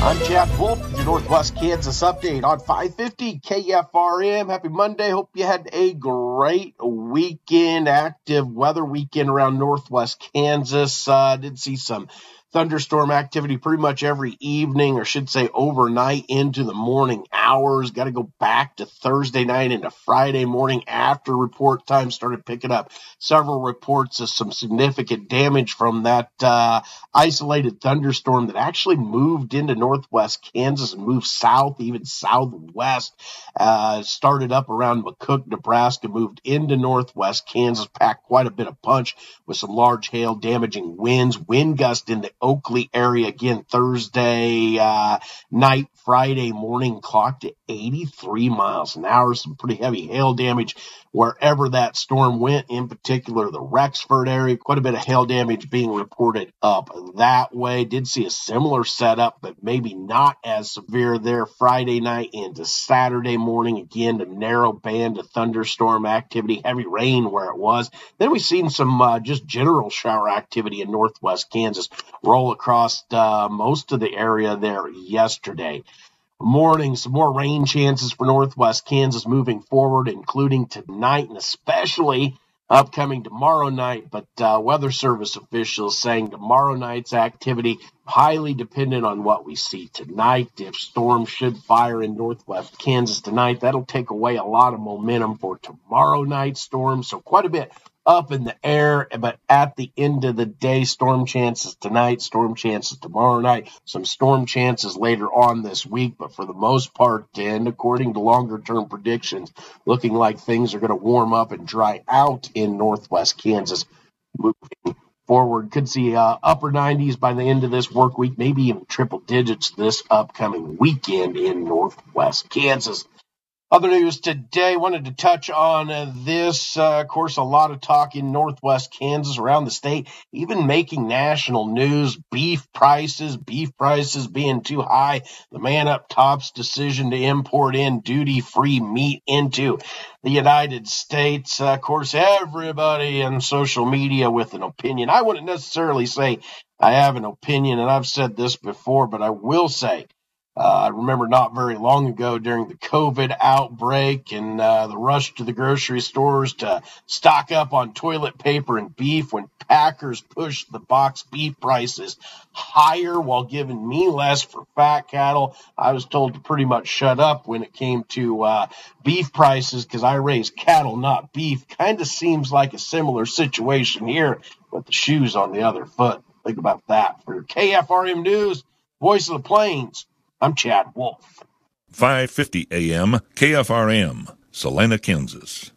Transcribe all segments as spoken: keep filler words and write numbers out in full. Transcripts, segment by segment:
I'm Chad Wolf with your Northwest Kansas update on five fifty K F R M. Happy Monday. Hope you had a great weekend, active weather weekend around Northwest Kansas. Uh, did see some thunderstorm activity pretty much every evening, or should say overnight into the morning hours. Got to go back to Thursday night into Friday morning after report time. Started picking up several reports of some significant damage from that uh, isolated thunderstorm that actually moved into northwest Kansas and moved south, even southwest. Uh, started up around McCook, Nebraska, moved into northwest Kansas, packed quite a bit of punch with some large hail, damaging winds, wind gust in the Oakley area again Thursday uh, night, Friday morning, clocked at eighty-three miles an hour. Some pretty heavy hail damage wherever that storm went, in particular the Rexford area. Quite a bit of hail damage being reported up that way. Did see a similar setup, but maybe not as severe there Friday night into Saturday morning. Again, a narrow band of thunderstorm activity, heavy rain where it was. Then we've seen some uh, just general shower activity in northwest Kansas roll across uh, most of the area there yesterday. Morning, some more rain chances for northwest Kansas moving forward, including tonight and especially upcoming tomorrow night. But uh, Weather Service officials saying tomorrow night's activity highly dependent on what we see tonight. If storms should fire in northwest Kansas tonight, that'll take away a lot of momentum for tomorrow night's storms. So quite a bit up in the air, but at the end of the day, storm chances tonight, storm chances tomorrow night, some storm chances later on this week, but for the most part, and according to longer-term predictions, looking like things are going to warm up and dry out in northwest Kansas moving forward. Could see uh, upper nineties by the end of this work week, maybe even triple digits this upcoming weekend in northwest Kansas. Other news today, wanted to touch on uh, this. Uh, of course, a lot of talk in northwest Kansas, around the state, even making national news. Beef prices, beef prices being too high. The man up top's decision to import in duty-free meat into the United States. Uh, of course, everybody on social media with an opinion. I wouldn't necessarily say I have an opinion, and I've said this before, but I will say, Uh, I remember not very long ago during the COVID outbreak and uh, the rush to the grocery stores to stock up on toilet paper and beef when Packers pushed the box beef prices higher while giving me less for fat cattle. I was told to pretty much shut up when it came to uh, beef prices because I raise cattle, not beef. Kind of seems like a similar situation here with the shoes on the other foot. Think about that. For K F R M News, Voice of the Plains, I'm Chad Wolf. five fifty A M K F R M, Salina, Kansas.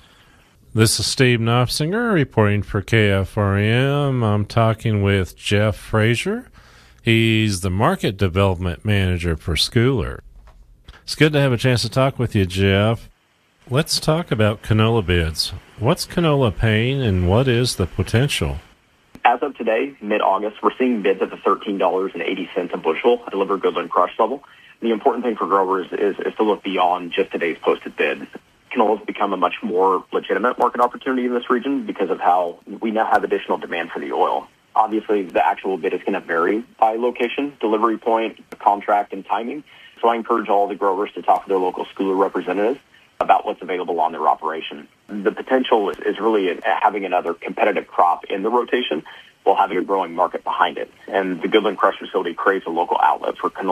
This is Steve Knopfsinger reporting for K F R M. I'm talking with Jeff Frazier. He's the Market Development Manager for Schooler. It's good to have a chance to talk with you, Jeff. Let's talk about canola bids. What's canola paying and what is the potential? As of today, mid-August, we're seeing bids at the thirteen dollars and eighty cents a bushel at delivered Goodland crush level. The important thing for growers is, is to look beyond just today's posted bid. Canola has become a much more legitimate market opportunity in this region because of how we now have additional demand for the oil. Obviously, the actual bid is going to vary by location, delivery point, contract, and timing. So I encourage all the growers to talk to their local schooler representatives about what's available on their operation. The potential is, is really having another competitive crop in the rotation while having a growing market behind it. And the Goodland Crush facility creates a local outlet for canola